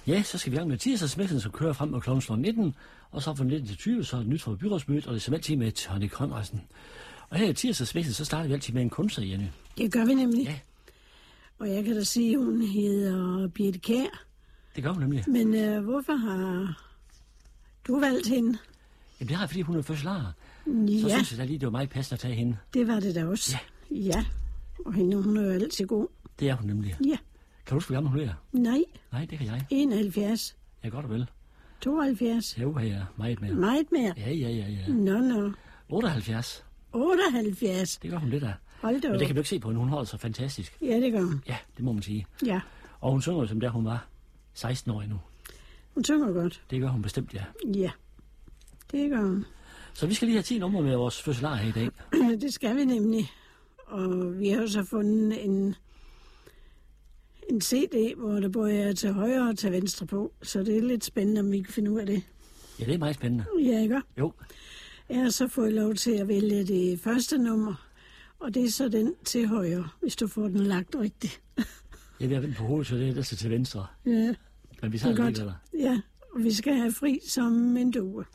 Ja, så skal vi i gang med tirsdagsmessen, som kører frem med kl. 19, og så fra 19 til 20, så er det nyt fra byrådsmødet, og det er som altid med Tony Conradsen. Og her i tirsdagsmessen, så starter vi altid med en kunstner, Jenny. Det gør vi nemlig. Ja. Og jeg kan da sige, at hun hedder Birthe Kjær. Det gør hun nemlig. Men hvorfor har du valgt hende? Jamen det har jeg, fordi hun er fødselar. Ja. Så synes jeg da lige, det var meget passende at tage hende. Det var det da også. Ja. Og hende, hun er jo altid god. Det er hun nemlig. Ja. Kan du huske, hvor gammel hun er? Nej. Nej, det kan jeg. 71. Ja, godt og vel. 72. Jo, her er meget mere. Meget mere? Ja. Nå. 78. 78. Det gør hun lidt af. Hold da op. Men det kan du ikke se på hende. Hun holder sig fantastisk. Ja, det gør hun. Ja, det må man sige. Ja. Og hun synger jo som der hun var 16 år endnu. Hun synger godt. Det gør hun bestemt, ja. Ja, det gør hun. Så vi skal lige have 10 numre med vores fødselar her i dag. Det skal vi nemlig. Og vi har så fundet en CD, hvor der både er til højre og til venstre på. Så det er lidt spændende, om vi kan finde ud af det. Ja, det er meget spændende. Ja, ikke? Jo. Jeg har så fået lov til at vælge det første nummer. Og det er så den til højre, hvis du får den lagt rigtigt. Jeg vil have vendt på hovedet, så det er der til venstre. Ja. Men vi tager det godt. lidt, eller? Ja, og vi skal have fri som en due.